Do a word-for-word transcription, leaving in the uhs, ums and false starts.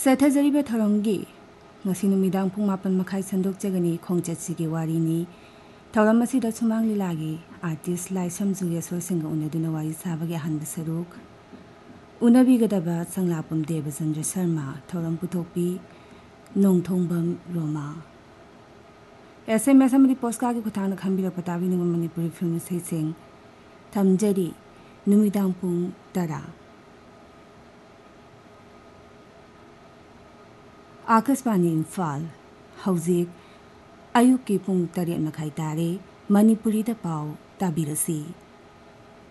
ꯁꯦꯊꯖꯔꯤꯕ ꯊꯧꯔꯝꯒꯤ ꯉꯁꯤ ꯅꯨꯃꯤꯗꯥꯡ ꯄꯨꯡ ꯃꯥꯄꯟ ꯃꯈꯥꯏ ꯁꯟꯗꯣꯛꯆꯒꯅꯤ ꯈꯣꯡꯆꯠꯁꯤꯒꯤ ꯋꯥꯔꯤꯅꯤ ꯊꯧꯔꯝ ꯑꯁꯤꯗ ꯁꯨꯃꯥꯡ ꯂꯤꯂꯥꯒꯤ ꯑꯥꯔꯇꯤꯁ ꯂꯥꯏꯁ꯭ꯔꯝ ꯖꯨꯒꯦꯁꯣꯔꯁꯤꯡꯒ ꯎꯅꯗꯨꯅ ꯋꯥꯔꯤ ꯁꯥꯕꯒꯤ ꯑꯍꯥꯟꯕ ꯁꯔꯨꯛ ꯎꯅꯕꯤꯒꯗꯕ ꯁꯪꯂꯥꯄꯨꯝ ꯗꯦꯕꯆꯟꯗ꯭ꯔ ꯁꯔꯃ ꯊꯧꯔꯝ ꯄꯨꯊꯣꯛꯄꯤ ꯅꯣꯡꯊꯣꯡꯕꯝ ꯔꯣꯃꯥ ꯑꯦꯁ ꯑꯦꯝ ꯑꯦꯁ ꯑꯃꯗꯤ ꯄꯣꯁꯀꯥꯒꯤ ꯈꯨꯠꯊꯥꯡꯗ ꯈꯟꯕꯤꯔꯛꯄ ꯇꯥꯕꯤꯅꯤꯡꯕ ꯃꯅꯤꯄꯨꯔꯤ ꯐꯤꯜꯝ ꯏꯁꯩꯁꯤꯡ ꯊꯝꯖꯔꯤ ꯅꯨꯃꯤꯗꯥꯡ ꯄꯨꯡ ꯇꯔꯥ आकाशवाणी इम्फाल हौजिक अयुक्की पुंग तरेट मखाई तारे मणिपुरी दा पाव ताबिरसी।